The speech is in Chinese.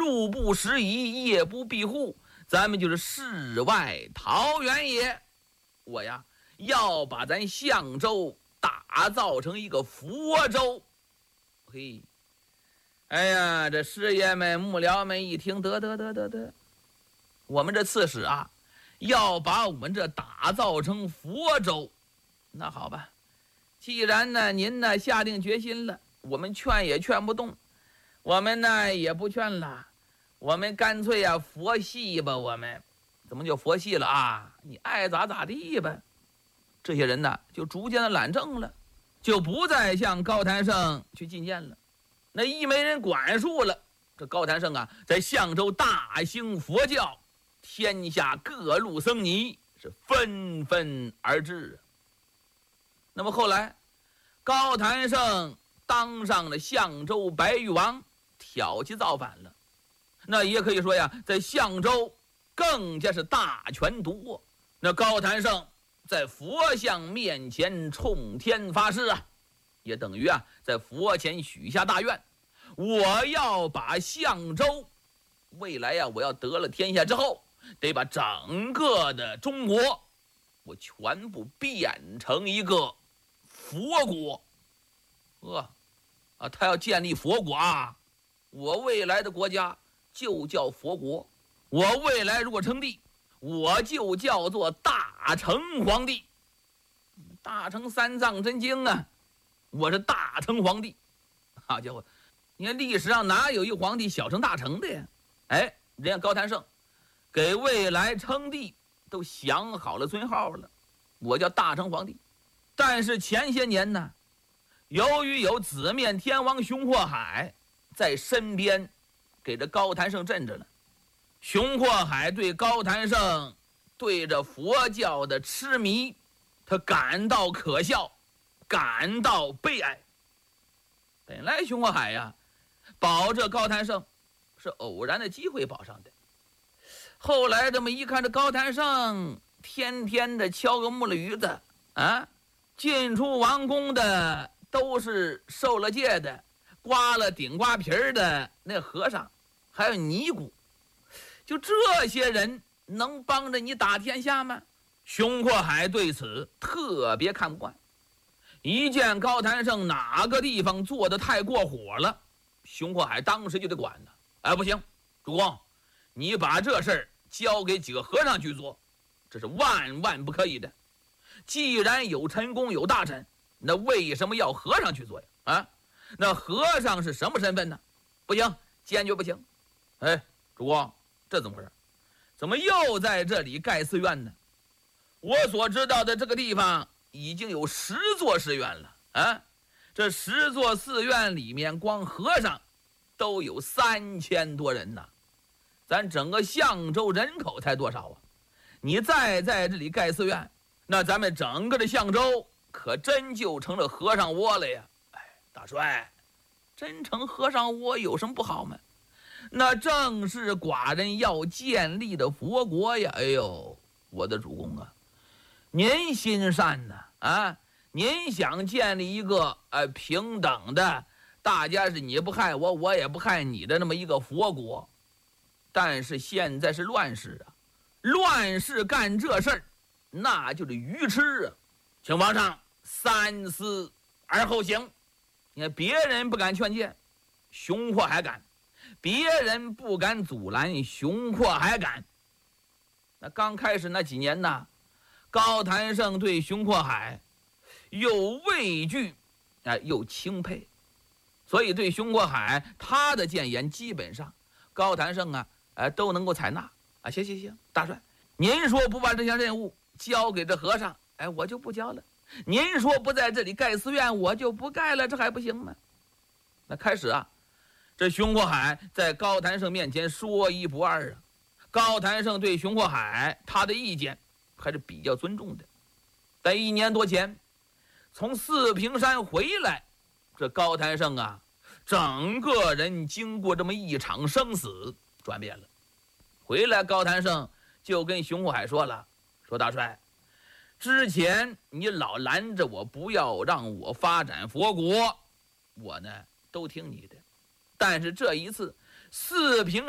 路不拾遗，夜不闭户，咱们就是世外桃源也。我呀，要把咱象州打造成一个佛州。嘿，哎呀，这师爷们幕僚们一听，得，我们这刺史啊，要把我们这打造成佛州。那好吧，既然呢您呢下定决心了，我们劝也劝不动，我们呢也不劝了，我们干脆呀佛系吧。我们怎么就佛系了啊？你爱咋咋地吧。这些人呢就逐渐的懒政了，就不再向高谭胜去进谏了。那一没人管束了，这高谭胜啊在象州大兴佛教，天下各路僧尼是纷纷而至。那么后来高谭胜当上了象州白玉王，挑起造反了。那也可以说呀，在象州更加是大权独握。那高谭胜在佛像面前冲天发誓啊，也等于啊在佛前许下大愿，我要把象州未来呀，我要得了天下之后，得把整个的中国我全部变成一个佛国。他要建立佛国啊，我未来的国家就叫佛国。我未来如果称帝，我就叫做大成皇帝。大成三藏真经啊，我是大成皇帝。好家伙，你看历史上哪有一皇帝小成大成的呀？哎，人家高谭胜给未来称帝都想好了尊号了，我叫大成皇帝。但是前些年呢，由于有紫面天王熊阔海在身边给这高谭胜镇着呢，熊阔海对高谭胜对着佛教的痴迷，他感到可笑，感到悲哀。本来熊阔海呀保这高谭胜是偶然的机会保上的，后来这么一看，这高谭胜天天的敲个木驴子啊，进出王宫的都是受了戒的、刮了顶瓜皮的那和尚，还有尼姑，就这些人能帮着你打天下吗？熊阔海对此特别看不惯，一见高谭胜哪个地方做得太过火了，熊阔海当时就得管他。哎，不行，主公，你把这事儿交给几个和尚去做，这是万万不可以的。既然有臣工有大臣，那为什么要和尚去做呀？啊，那和尚是什么身份呢？不行，坚决不行。哎，主公，这怎么回事？怎么又在这里盖寺院呢？我所知道的这个地方已经有10座寺院了啊！这10座寺院里面，光和尚都有3000多人呢。咱整个象州人口才多少啊？你再在这里盖寺院，那咱们整个的象州可真就成了和尚窝了呀！哎，大帅，真成和尚窝有什么不好吗？那正是寡人要建立的佛国呀！哎呦，我的主公啊，您心善呐啊！您想建立一个平等的，大家是你不害我，我也不害你的那么一个佛国。但是现在是乱世啊，乱世干这事儿，那就是愚痴啊！请皇上三思而后行。你看别人不敢劝谏，熊阔海敢；别人不敢阻拦，熊阔海敢。那刚开始那几年呢，高谭胜对熊阔海又畏惧又钦佩，所以对熊阔海他的谏言基本上高谭胜都能够采纳啊。行，大帅，您说不把这项任务交给这和尚，我就不交了。您说不在这里盖寺院，我就不盖了，这还不行吗？那开始这熊阔海在高谭胜面前说一不二啊。高谭胜对熊阔海他的意见还是比较尊重的。在1年多前从四平山回来，这高谭胜整个人经过这么一场生死转变了。回来高谭胜就跟熊阔海说了，说大帅，之前你老拦着我不要让我发展佛国，我呢都听你的，但是这一次四平